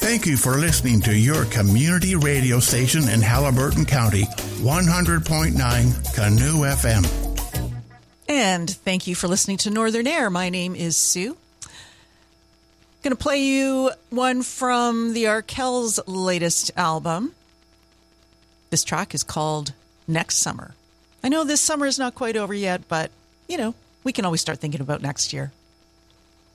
Thank you for listening to your community radio station in Haliburton County, 100.9 Canoe FM. And thank you for listening to Northern Air. My name is Sue. Going to play you one from the Arkells' latest album. This track is called Next Summer. I know this summer is not quite over yet, but, you know, we can always start thinking about next year.